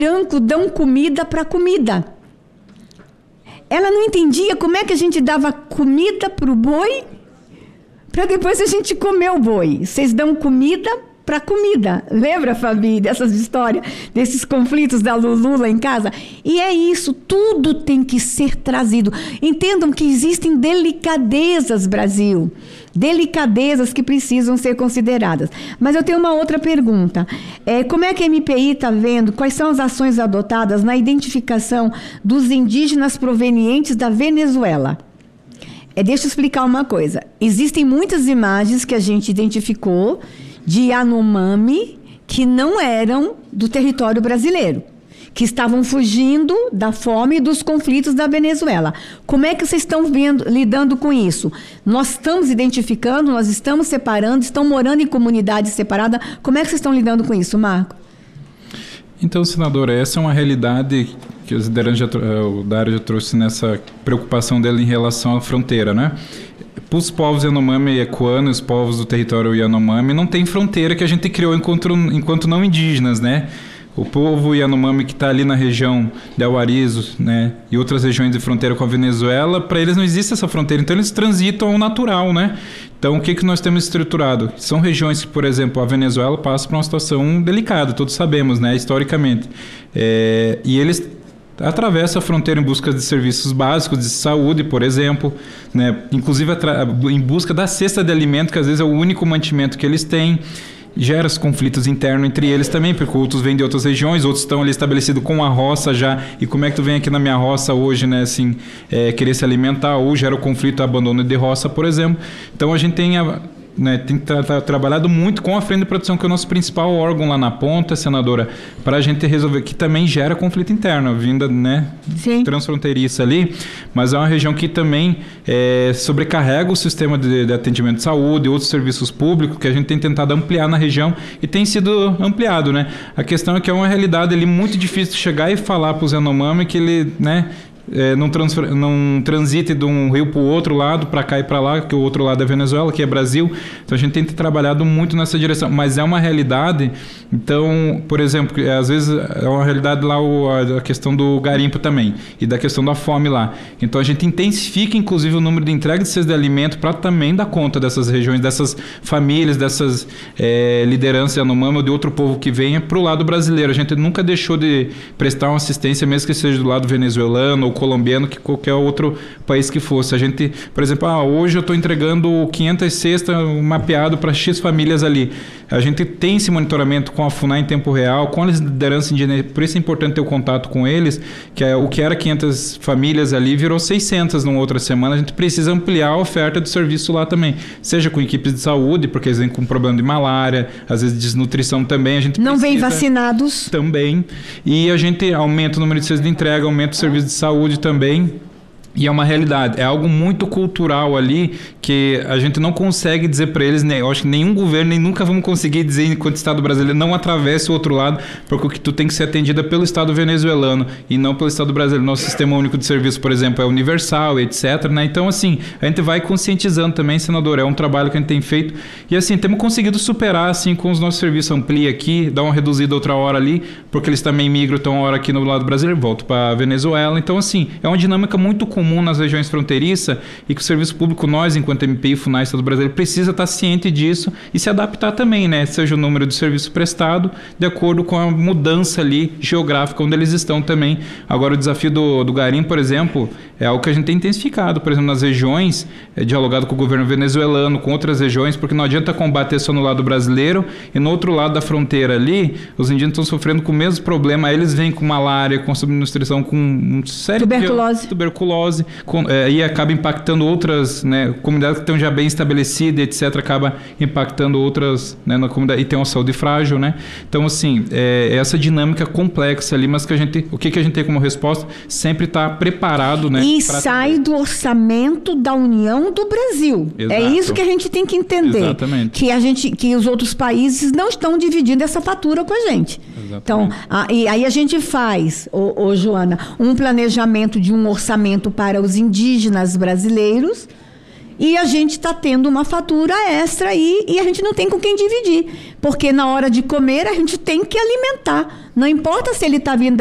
branco dão comida para comida. Ela não entendia como é que a gente dava comida para o boi, para depois a gente comer o boi. Vocês dão comida para comida. Lembra, Fabi, dessas histórias, desses conflitos da Lulu lá em casa? E é isso, tudo tem que ser trazido. Entendam que existem delicadezas, Brasil. Delicadezas que precisam ser consideradas. Mas eu tenho uma outra pergunta. Como é que a MPI está vendo? Quais são as ações adotadas na identificação dos indígenas provenientes da Venezuela? Deixa eu explicar uma coisa. Existem muitas imagens que a gente identificou de Yanomami que não eram do território brasileiro, que estavam fugindo da fome e dos conflitos da Venezuela. Como é que vocês estão lidando com isso? Nós estamos identificando, nós estamos separando, estão morando em comunidades separadas. Como é que vocês estão lidando com isso, Marco? Então, senadora, essa é uma realidade que o Dário já trouxe nessa preocupação dele em relação à fronteira, né? Os povos Yanomami e Equano, os povos do território Yanomami, não tem fronteira que a gente criou enquanto não indígenas, né? O povo Yanomami que está ali na região de Awarizos, né, e outras regiões de fronteira com a Venezuela, para eles não existe essa fronteira, então eles transitam ao natural, né? Então, o que nós temos estruturado? São regiões que, por exemplo, a Venezuela passa por uma situação delicada, todos sabemos, né, historicamente. E eles atravessa a fronteira em busca de serviços básicos de saúde, por exemplo, né? Inclusive em busca da cesta de alimento, que às vezes é o único mantimento que eles têm. Gera os conflitos internos entre eles também, porque outros vêm de outras regiões, outros estão ali estabelecidos com a roça já, e como é que tu vem aqui na minha roça hoje, né, assim, querer se alimentar, ou gera o conflito, abandono de roça, por exemplo. Então a gente tem trabalhado muito com a Frente de Proteção, que é o nosso principal órgão lá na ponta, senadora, para a gente resolver, que também gera conflito interno, vinda, né, transfronteiriça ali, mas é uma região que também sobrecarrega o sistema de atendimento de saúde e outros serviços públicos que a gente tem tentado ampliar na região e tem sido ampliado, né? A questão é que é uma realidade ali muito difícil de chegar e falar para o Yanomami que ele, né, não transite de um rio para o outro lado, para cá e para lá, que o outro lado é Venezuela, que é Brasil. Então a gente tem trabalhado muito nessa direção, mas é uma realidade. Então, por exemplo, às vezes é uma realidade lá a questão do garimpo também e da questão da fome lá. Então a gente intensifica inclusive o número de entrega de cestas de alimento para também dar conta dessas regiões, dessas famílias, dessas lideranças Yanomami ou de outro povo que venha para o lado brasileiro. A gente nunca deixou de prestar uma assistência, mesmo que seja do lado venezuelano ou colombiano, que qualquer outro país que fosse. A gente, por exemplo, hoje eu estou entregando 500 cestas mapeado para X famílias ali. A gente tem esse monitoramento com a FUNAI em tempo real, com a liderança indígena, por isso é importante ter o contato com eles, que o que era 500 famílias ali virou 600 numa outra semana. A gente precisa ampliar a oferta de serviço lá também, seja com equipes de saúde, porque eles vêm com problema de malária, às vezes desnutrição também. A gente não vem vacinados. Também. E a gente aumenta o número de cestas de entrega, aumenta o serviço de saúde também. E é uma realidade, é algo muito cultural ali que a gente não consegue dizer para eles, né? Eu acho que nenhum governo, nem nunca vamos conseguir dizer enquanto Estado brasileiro não atravesse o outro lado, porque o que tu tem que ser atendida pelo Estado venezuelano e não pelo Estado brasileiro. Nosso sistema único de serviço, por exemplo, é universal, etc, né? Então, assim, a gente vai conscientizando também, senador, é um trabalho que a gente tem feito e, assim, temos conseguido superar, assim, com os nossos serviços. Amplia aqui, dá uma reduzida outra hora ali, porque eles também migram, estão uma hora aqui no lado brasileiro, voltam para Venezuela. Então, assim, é uma dinâmica muito comum nas regiões fronteiriças e que o serviço público, nós, enquanto MPI, FUNAI, Estado brasileiro, precisa estar ciente disso e se adaptar também, né? Seja o número de serviço prestado de acordo com a mudança ali geográfica onde eles estão também. Agora, o desafio do garimpo, por exemplo, é algo que a gente tem intensificado, por exemplo, nas regiões, dialogado com o governo venezuelano, com outras regiões, porque não adianta combater só no lado brasileiro e no outro lado da fronteira ali, os indígenas estão sofrendo com o mesmo problema, aí eles vêm com malária, com subnutrição, com um sério tuberculose, e acaba impactando outras, né, comunidades que estão já bem estabelecidas, etc., acaba impactando outras, né, na comunidade, e tem uma saúde frágil, né? Então, assim, essa dinâmica complexa ali, mas que o que a gente tem como resposta? Sempre estar preparado, né? E sai do orçamento da União do Brasil. Exato. É isso que a gente tem que entender. Exatamente. Que os outros países não estão dividindo essa fatura com a gente. Exatamente. Então, e aí a gente faz, Joana, um planejamento de um orçamento para os indígenas brasileiros e a gente está tendo uma fatura extra aí e a gente não tem com quem dividir. Porque na hora de comer a gente tem que alimentar. Não importa se ele está vindo